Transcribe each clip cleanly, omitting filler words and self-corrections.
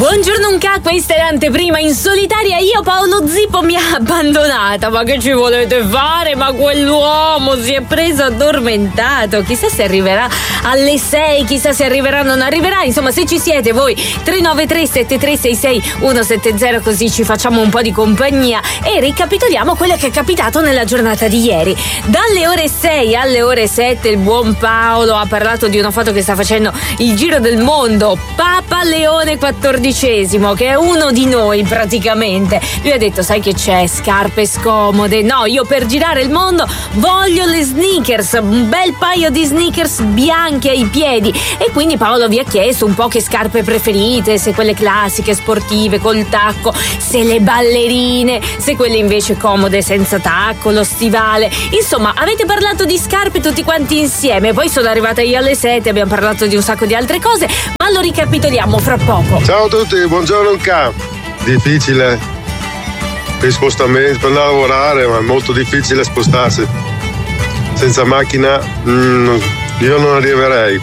Buongiorno Unca, questa è l'anteprima in solitaria. Io, Paolo Zippo, mi ha abbandonata. Ma che ci volete fare? Ma quell'uomo si è preso addormentato. Chissà se arriverà alle 6, chissà se arriverà o non arriverà. Insomma, se ci siete voi, 393 7366 170, così ci facciamo un po' di compagnia e ricapitoliamo quello che è capitato nella giornata di ieri. Dalle ore 6 alle ore 7 il buon Paolo ha parlato di una foto che sta facendo il giro del mondo, Papa Leone XIV, che è uno di noi praticamente. Lui ha detto: sai che c'è, scarpe scomode, no, io per girare il mondo voglio le sneakers, un bel paio di sneakers bianche ai piedi. E quindi Paolo vi ha chiesto un po' che scarpe preferite, se quelle classiche sportive col tacco, se le ballerine, se quelle invece comode senza tacco, lo stivale. Insomma, avete parlato di scarpe tutti quanti insieme. Poi sono arrivata io alle 7, abbiamo parlato di un sacco di altre cose, ma lo ricapitoliamo fra poco. Ciao a tutti, buongiorno Luca. Difficile per i spostamenti, per andare a lavorare, ma è molto difficile spostarsi. Senza macchina io non arriverei.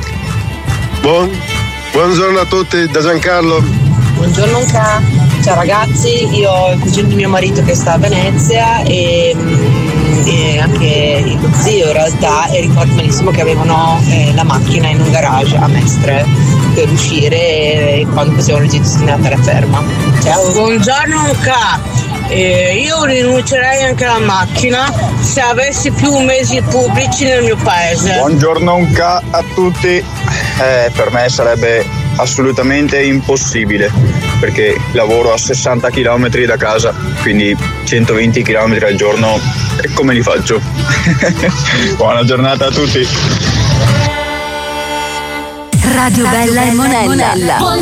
Buongiorno a tutti da Giancarlo. Buongiorno Luca. Ciao ragazzi, io ho il cugino di mio marito che sta a Venezia e anche lo zio in realtà, e ricordo benissimo che avevano la macchina in un garage a Mestre per uscire quando facevano il giro di terraferma. Ciao. Buongiorno Luca, io rinuncerei anche alla macchina se avessi più mezzi pubblici nel mio paese. Buongiorno Luca a tutti. Per me sarebbe assolutamente impossibile perché lavoro a 60 km da casa, quindi 120 km al giorno, e come li faccio? Buona giornata a tutti. Radio Bella e Monella.